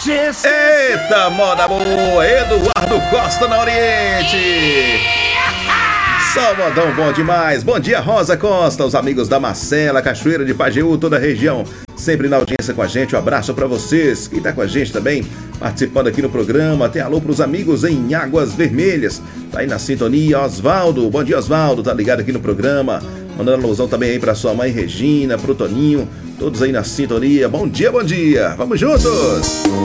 Eita, moda boa! Eduardo Costa na Oriente! Só modão bom demais! Bom dia, Rosa Costa, os amigos da Marcela, Cachoeira de Pajeú, toda a região, sempre na audiência com a gente. Um abraço pra vocês. Quem tá com a gente também, participando aqui no programa. Tem alô pros amigos em Águas Vermelhas, tá aí na sintonia. Osvaldo, bom dia, Osvaldo, tá ligado aqui no programa. Mandando alusão também aí pra sua mãe Regina, pro Toninho, todos aí na sintonia. Bom dia, bom dia! Vamos juntos!